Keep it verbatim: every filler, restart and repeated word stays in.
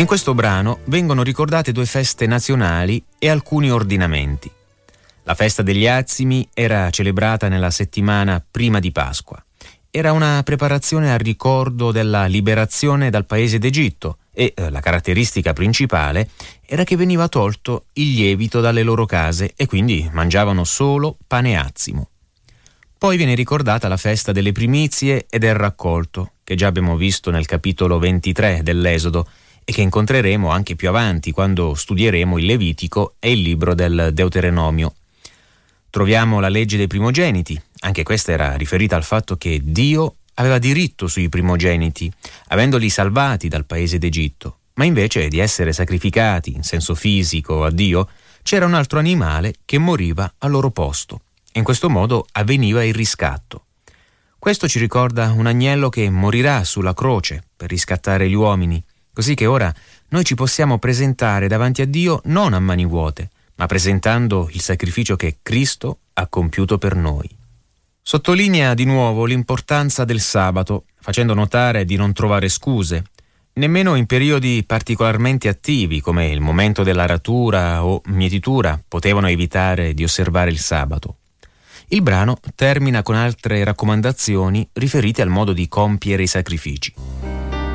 In questo brano vengono ricordate due feste nazionali e alcuni ordinamenti. La festa degli Azimi era celebrata nella settimana prima di Pasqua. Era una preparazione al ricordo della liberazione dal paese d'Egitto e eh, la caratteristica principale era che veniva tolto il lievito dalle loro case e quindi mangiavano solo pane azimo. Poi viene ricordata la festa delle primizie e del raccolto, che già abbiamo visto nel capitolo ventitré dell'Esodo e che incontreremo anche più avanti quando studieremo il Levitico e il libro del Deuteronomio. Troviamo la legge dei primogeniti, anche questa era riferita al fatto che Dio aveva diritto sui primogeniti, avendoli salvati dal paese d'Egitto, ma invece di essere sacrificati in senso fisico a Dio, c'era un altro animale che moriva al loro posto. E in questo modo avveniva il riscatto. Questo ci ricorda un agnello che morirà sulla croce per riscattare gli uomini, così che ora noi ci possiamo presentare davanti a Dio non a mani vuote, ma presentando il sacrificio che Cristo ha compiuto per noi. Sottolinea di nuovo l'importanza del sabato, facendo notare di non trovare scuse, nemmeno in periodi particolarmente attivi come il momento dell'aratura o mietitura potevano evitare di osservare il sabato. Il brano termina con altre raccomandazioni riferite al modo di compiere i sacrifici.